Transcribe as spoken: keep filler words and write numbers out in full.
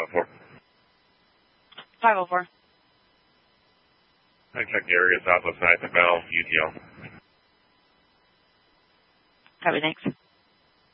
oh four. five oh four. I check the area southwest nine to Bell, U T L. Copy, thanks.